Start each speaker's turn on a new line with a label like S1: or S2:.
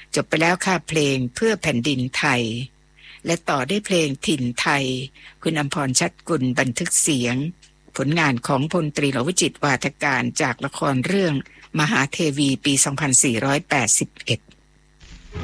S1: จบไปแล้วค่ะเพลงเพื่อแผ่นดินไทยและต่อด้วยเพลงถิ่นไทยคุณอำพรชัดกุลบันทึกเสียงผลงานของพลตรีหลวงวิจิตรวาทการจากละครเรื่องมหาเทวีปี 2481